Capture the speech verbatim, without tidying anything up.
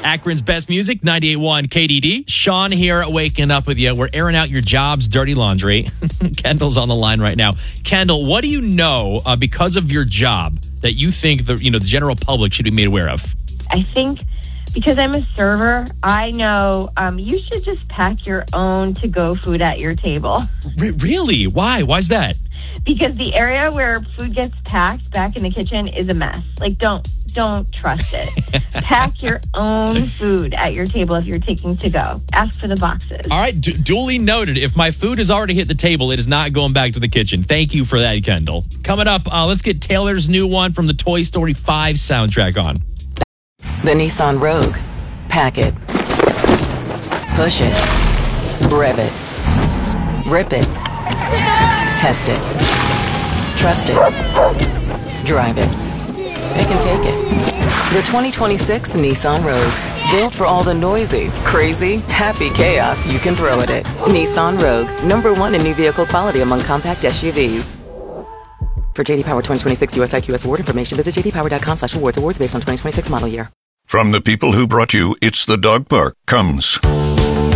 Akron's best music, ninety-eight point one K D D. Sean here waking up with you. We're airing out your job's dirty laundry. Kendall's on the line right now. Kendall, what do you know uh, because of your job that you think the you know the general public should be made aware of? I think because I'm a server, I know um, you should just pack your own to-go food at your table. R- really? Why? Why's that? Because the area where food gets packed back in the kitchen is a mess. Like, don't don't trust it. Pack your own food at your table if you're taking to-go. Ask for the boxes. All right, d- duly noted. If my food has already hit the table, it is not going back to the kitchen. Thank you for that, Kendall. Coming up, uh, let's get Taylor's new one from the Toy Story five soundtrack on. The Nissan Rogue. Pack it. Push it. Rev it. Rip it. Test it. Trust it. Drive it. Pick and take it. The twenty twenty-six Nissan Rogue. Built for all the noisy, crazy, happy chaos you can throw at it. Nissan Rogue. Number one in new vehicle quality among compact S U Vs. For J D Power twenty twenty-six U S I Q S award information, visit j d power dot com slash awards. Awards based on twenty twenty-six model year. From the people who brought you It's the Dog Park comes